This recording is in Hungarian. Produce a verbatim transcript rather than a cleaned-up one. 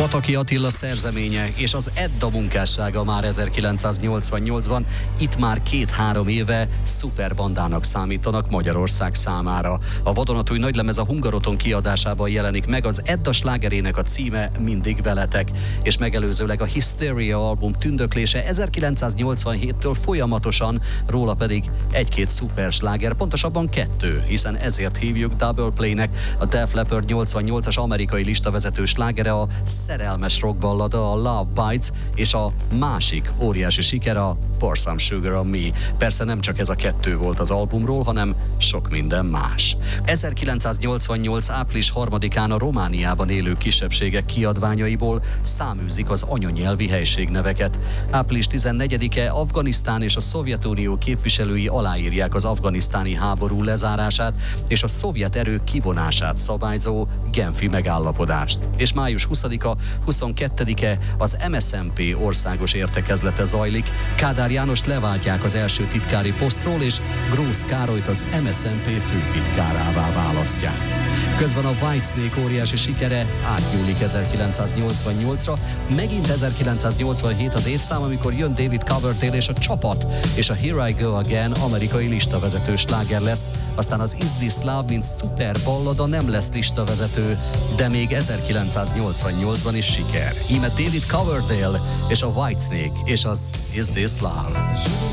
Pataki Attila szerzeménye és az Edda munkássága már ezerkilencszáznyolcvannyolcban, itt már két-három éve szuperbandának számítanak Magyarország számára. A vadonatúj nagylemez a Hungaroton kiadásában jelenik meg, az Edda slágerének a címe Mindig veletek, és megelőzőleg a Hysteria album tündöklése ezerkilencszáznyolcvanhéttől folyamatosan, róla pedig egy-két szupersláger, pontosabban kettő, hiszen ezért hívjuk Double Play-nek. A Def Leppard nyolcvannyolcas amerikai listavezető slágere a szerelmes rockballada, a Love Bites, és a másik óriási siker a Pour Some Sugar on Me. Persze nem csak ez a kettő volt az albumról, hanem sok minden más. ezerkilencszáznyolcvannyolc április harmadikán a Romániában élő kisebbségek kiadványaiból száműzik az anyanyelvi helységneveket. április tizennegyedike Afganisztán és a Szovjetunió képviselői aláírják az afganisztáni háború lezárását és a szovjet erők kivonását szabályzó genfi megállapodást. És május huszadika, huszonkettedike az em es zé em pé országos értekezlete zajlik. Kádár Jánost leváltják az első titkári posztról, és Grósz Károlyt az em es zé em pé főtitkárává választják. Közben a Whitesnake óriási sikere átnyúlik ezerkilencszáznyolcvannyolcra, megint ezerkilencszáznyolcvanhét az évszám, amikor jön David Coverdale és a csapat, és a Here I Go Again amerikai listavezető sláger lesz, aztán az Is This Love, mint szuper ballada nem lesz listavezető, de még ezerkilencszáznyolcvannyolcban is siker. Íme David Coverdale és a Whitesnake és az Is This Love.